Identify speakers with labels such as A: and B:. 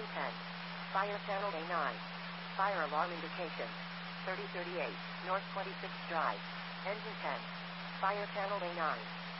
A: Engine 10. Fire channel A9. Fire alarm indication. 3038, North 26th Drive. Engine 10. Fire channel A9.